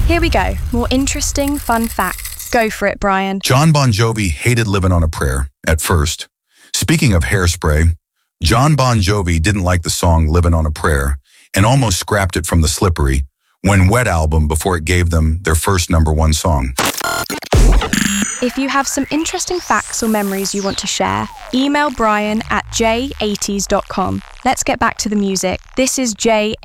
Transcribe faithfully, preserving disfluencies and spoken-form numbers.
Here we go. More interesting, fun facts. Go for it, Brian. John Bon Jovi hated Living on a Prayer at first. Speaking of Hairspray, John Bon Jovi didn't like the song Living on a Prayer and almost scrapped it from the Slippery When Wet album before it gave them their first number one song. If you have some interesting facts or memories you want to share, email Brian at j eighties dot com. Let's get back to the music. This is J